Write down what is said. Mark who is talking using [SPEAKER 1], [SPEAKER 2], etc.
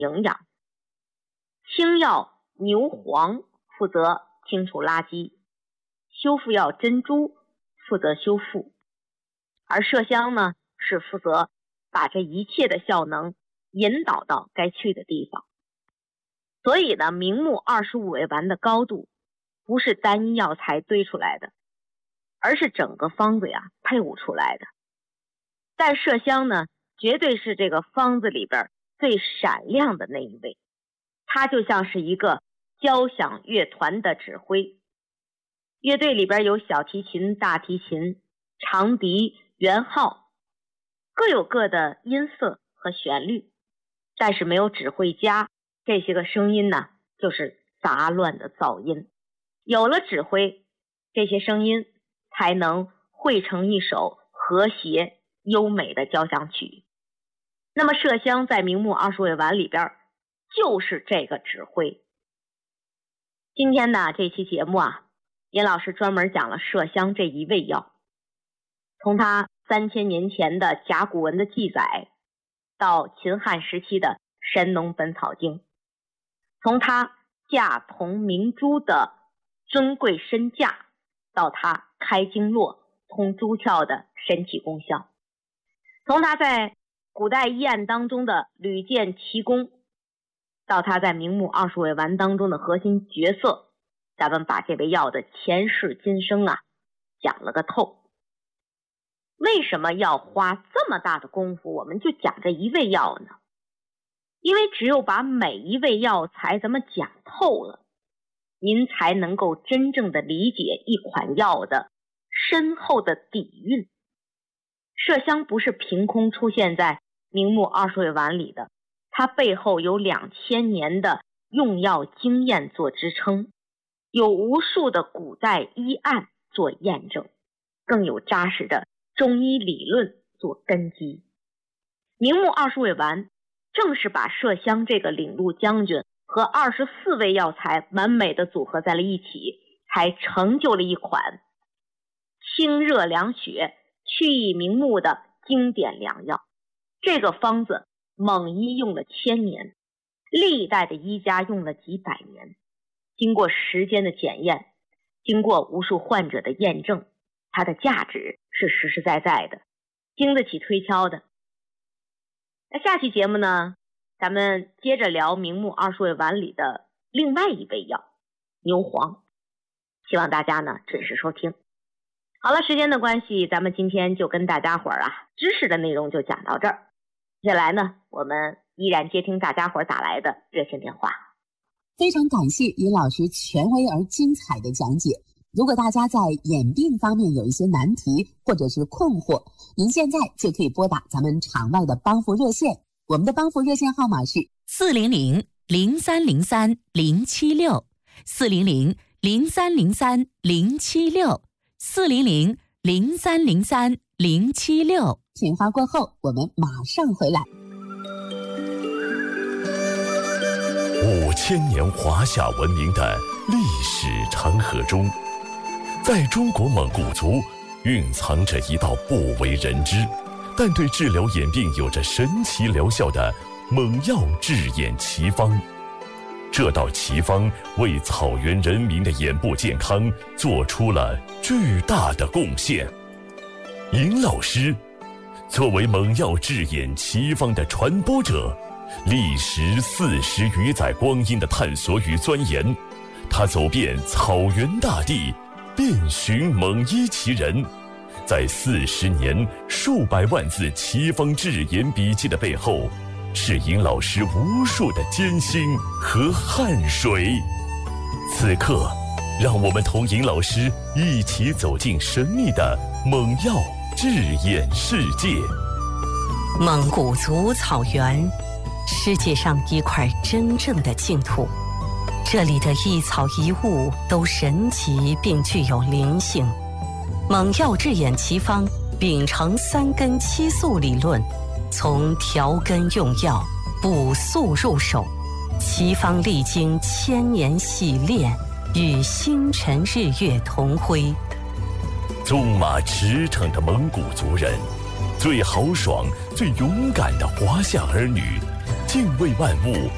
[SPEAKER 1] 营养。清药牛黄负责清除垃圾，修复药珍珠负责修复，而麝香呢是负责把这一切的效能引导到该去的地方。所以呢，明目25味丸的高度不是单一药材堆出来的，而是整个方子呀配伍出来的。但麝香呢，绝对是这个方子里边最闪亮的那一位，它就像是一个交响乐团的指挥。乐队里边有小提琴、大提琴、长笛、圆号，各有各的音色和旋律，但是没有指挥家，这些个声音呢就是杂乱的噪音。有了指挥，这些声音才能汇成一首和谐优美的交响曲。那么麝香在明目20味丸里边就是这个指挥。今天呢这期节目啊，尹老师专门讲了麝香这一味药，从它3000年前的甲骨文的记载，到秦汉时期的《神农本草经》，从它价铜明珠的尊贵身价，到它开经络通诸窍的神奇功效，从它在古代医案当中的屡见奇功，到它在明目20味丸当中的核心角色，咱们把这味药的前世今生啊讲了个透。为什么要花这么大的功夫我们就讲这一味药呢？因为只有把每一味药材咱们讲透了，您才能够真正的理解一款药的深厚的底蕴。麝香不是凭空出现在明目20味丸里的，它背后有2000年的用药经验做支撑，有无数的古代医案做验证，更有扎实的中医理论做根基。明目20味丸正是把麝香这个领路将军和24味药材完美的组合在了一起，才成就了一款清热凉血、祛疫明目的经典良药。这个方子蒙医用了1000年，历代的医家用了几百年，经过时间的检验，经过无数患者的验证，它的价值是实实在在的，经得起推敲的。那下期节目呢，咱们接着聊明目20味丸里的另外一味药牛黄，希望大家呢准时收听。好了，时间的关系，咱们今天就跟大家伙儿知识的内容就讲到这儿。接下来呢，我们依然接听大家伙儿打来的热线电话。
[SPEAKER 2] 非常感谢尹老师权威而精彩的讲解。如果大家在眼病方面有一些难题或者是困惑，您现在就可以拨打咱们场外的帮扶热线，我们的帮扶热线号码是
[SPEAKER 3] 400-0303-076 400-0303-076
[SPEAKER 2] 电话过后我们马上回来。
[SPEAKER 4] 5000年华夏文明的历史长河中，在中国蒙古族蕴藏着一道不为人知，但对治疗眼病有着神奇疗效的蒙药治眼奇方。这道奇方为草原人民的眼部健康做出了巨大的贡献。尹老师作为蒙药治眼奇方的传播者，历时40余载光阴的探索与钻研，他走遍草原大地，遍寻蒙医奇人，在40年数百万字奇方治眼笔记的背后，是尹老师无数的艰辛和汗水。此刻，让我们同尹老师一起走进神秘的蒙药治眼世界。
[SPEAKER 3] 蒙古族草原，世界上一块真正的净土，这里的一草一物都神奇并具有灵性。蒙药治眼奇方秉承3根7素理论，从调根用药、补素入手，奇方历经1000年洗炼，与星辰日月同辉。
[SPEAKER 4] 纵马驰骋的蒙古族人，最豪爽、最勇敢的华夏儿女，敬畏万物，